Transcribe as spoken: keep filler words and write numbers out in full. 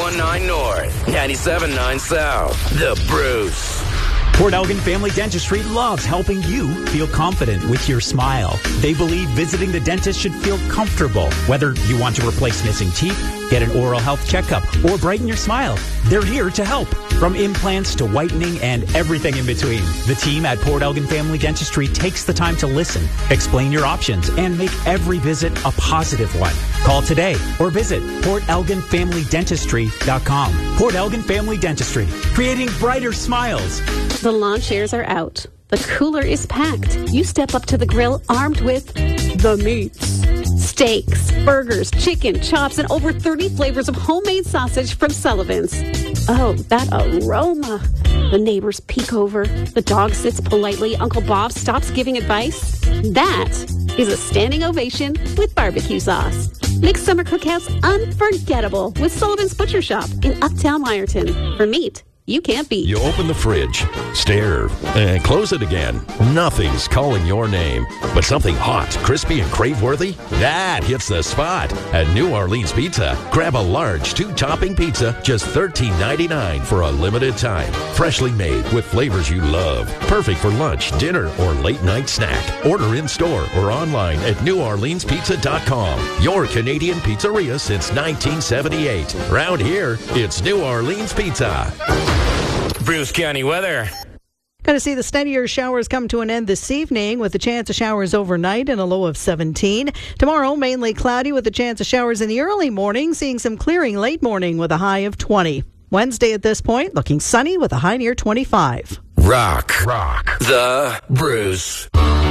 ninety-one point nine North, ninety-seven point nine South. The Bruce. Port Elgin Family Dentistry loves helping you feel confident with your smile. They believe visiting the dentist should feel comfortable. Whether you want to replace missing teeth, get an oral health checkup, or brighten your smile, they're here to help. From implants to whitening and everything in between, the team at Port Elgin Family Dentistry takes the time to listen, explain your options, and make every visit a positive one. Call today or visit port elgin family dentistry dot com. Port Elgin Family Dentistry, creating brighter smiles. The lawn chairs are out. The cooler is packed. You step up to the grill armed with the meats. Steaks, burgers, chicken, chops, and over thirty flavors of homemade sausage from Sullivan's. Oh, that aroma. The neighbors peek over. The dog sits politely. Uncle Bob stops giving advice. That is a standing ovation with barbecue sauce. Make summer cookouts unforgettable with Sullivan's Butcher Shop in Uptown Lyerton. For meat you can't beat. You open the fridge, stare, and close it again. Nothing's calling your name, but something hot, crispy, and crave-worthy? That hits the spot at New Orleans Pizza. Grab a large two-topping pizza, just thirteen ninety-nine for a limited time. Freshly made with flavors you love. Perfect for lunch, dinner, or late-night snack. Order in-store or online at new orleans pizza dot com. Your Canadian pizzeria since nineteen seventy-eight. Around here, it's New Orleans Pizza. Bruce County weather. Going to see the steadier showers come to an end this evening with a chance of showers overnight and a low of seventeen. Tomorrow, mainly cloudy with a chance of showers in the early morning, seeing some clearing late morning with a high of twenty. Wednesday at this point, looking sunny with a high near twenty-five. Rock. Rock. The Bruce.